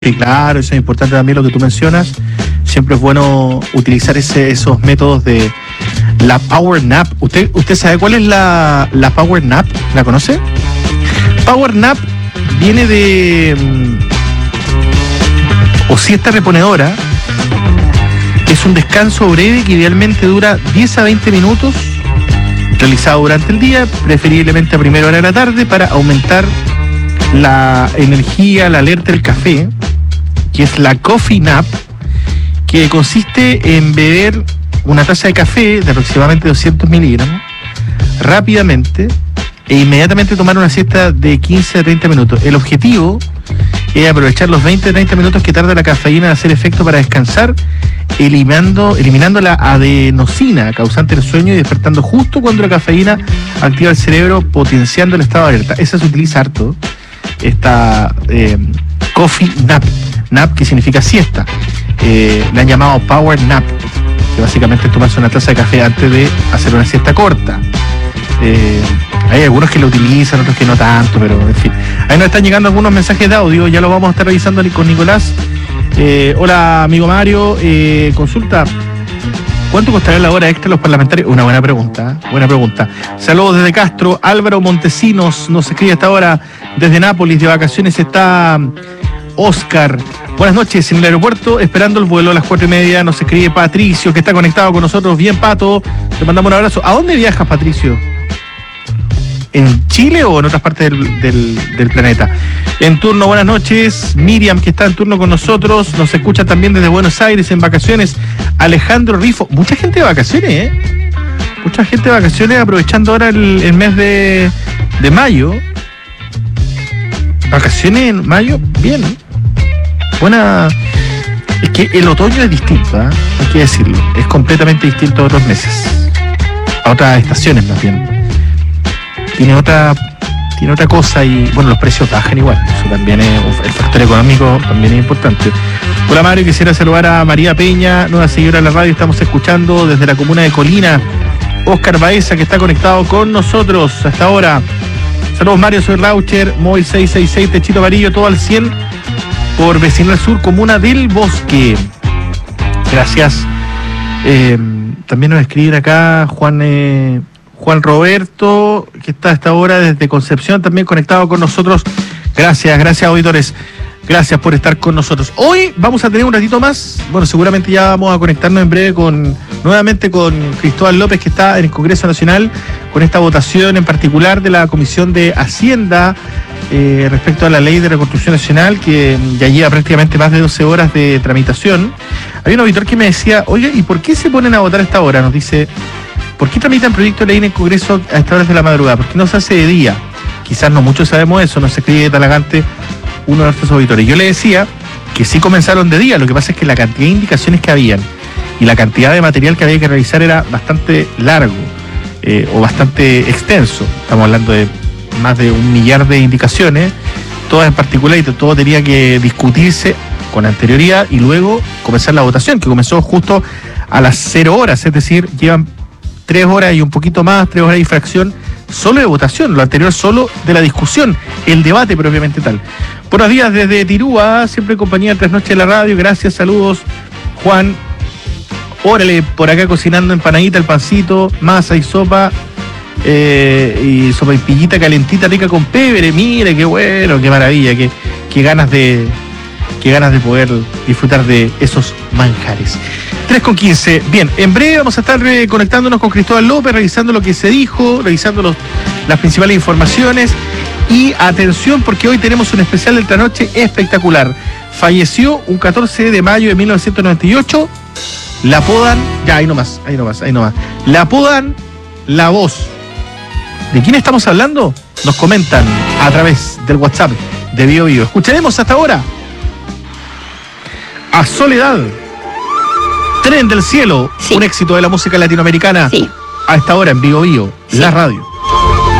Sí, claro, eso es importante también lo que tú mencionas. Siempre es bueno utilizar esos métodos de la Power Nap. ¿Usted sabe cuál es la Power Nap? ¿La conoce? Power Nap viene de o siesta reponedora. Es un descanso breve que idealmente dura 10 a 20 minutos, realizado durante el día, preferiblemente a primera hora de la tarde, para aumentar la energía, la alerta del café, que es la Coffee Nap, que consiste en beber una taza de café de aproximadamente 200 miligramos rápidamente e inmediatamente tomar una siesta de 15 a 30 minutos. El objetivo es aprovechar los 20 a 30 minutos que tarda la cafeína en hacer efecto para descansar, eliminando la adenosina causante del sueño y despertando justo cuando la cafeína activa el cerebro, potenciando el estado de alerta. Esa se utiliza harto, esta Coffee Nap, que significa siesta. Le han llamado Power Nap, que básicamente es tomarse una taza de café antes de hacer una siesta corta. Hay algunos que lo utilizan, otros que no tanto, pero en fin. Ahí nos están llegando algunos mensajes de audio, ya lo vamos a estar revisando con Nicolás. Hola, amigo Mario, consulta, ¿cuánto costará la hora extra a los parlamentarios? Una buena pregunta. Saludos desde Castro. Álvaro Montesinos nos escribe hasta ahora desde Nápoles, de vacaciones está Oscar. Buenas noches, en el aeropuerto, esperando el vuelo a las 4:30, nos escribe Patricio, que está conectado con nosotros. Bien, Pato, te mandamos un abrazo. ¿A dónde viajas, Patricio? ¿En Chile o en otras partes del planeta? En turno, buenas noches. Miriam, que está en turno con nosotros, nos escucha también desde Buenos Aires, en vacaciones. Alejandro Rifo, mucha gente de vacaciones, mucha gente de vacaciones, aprovechando ahora el mes de mayo. Vacaciones en mayo, bien. Buena. Es que el otoño es distinto, hay que decirlo. Es completamente distinto a otros meses, a otras estaciones más bien. Tiene otra cosa y, bueno, los precios bajan igual. Eso también es, el factor económico también es importante. Hola, Mario, quisiera saludar a María Peña, nueva seguidora de la radio, estamos escuchando desde la comuna de Colina. Oscar Baeza, que está conectado con nosotros hasta ahora. Saludos, Mario, soy Raucher, móvil 666, Techito Amarillo, todo al 100, por Vecinal Sur, comuna del Bosque. Gracias. También nos escriben acá Juan Roberto, que está hasta ahora desde Concepción, también conectado con nosotros. Gracias, auditores. Gracias por estar con nosotros. Hoy vamos a tener un ratito más. Bueno, seguramente ya vamos a conectarnos en breve nuevamente con Cristóbal López, que está en el Congreso Nacional, con esta votación en particular de la Comisión de Hacienda respecto a la Ley de Reconstrucción Nacional, que ya lleva prácticamente más de 12 horas de tramitación. Hay un auditor que me decía, oye, ¿y por qué se ponen a votar a esta hora? Nos dice, ¿por qué tramitan proyecto de ley en el Congreso a estas horas de la madrugada? ¿Por qué no se hace de día? Quizás no muchos sabemos eso, nos escribe Talagante, uno de nuestros auditores. Yo le decía que sí comenzaron de día, lo que pasa es que la cantidad de indicaciones que habían y la cantidad de material que había que revisar era bastante largo o bastante extenso. Estamos hablando de más de 1 millar de indicaciones, todas en particular, y todo tenía que discutirse con anterioridad y luego comenzar la votación, que comenzó justo a las 0 horas, es decir, llevan 3 horas y un poquito más, 3 horas y fracción, solo de votación, lo anterior solo de la discusión, el debate propiamente tal. Buenos días desde Tirúa, siempre en compañía de Tres Noches de la Radio, gracias, saludos, Juan. Órale, por acá cocinando empanadita, el pancito, masa y sopa, y sopa y pillita calentita, rica con pebre. Mire, qué bueno, qué maravilla, qué ganas de poder disfrutar de esos manjares. 3:15. Bien, en breve vamos a estar conectándonos con Cristóbal López, revisando lo que se dijo, revisando las principales informaciones. Y atención, porque hoy tenemos un especial de esta noche espectacular. Falleció un 14 de mayo de 1998. La apodan, ya ahí nomás. La apodan La Voz. ¿De quién estamos hablando? Nos comentan a través del WhatsApp de Bio Bio. Escucharemos hasta ahora a Soledad, Tren del Cielo, sí. Un éxito de la música latinoamericana. Sí. A esta hora en Bio Bio, sí. La radio.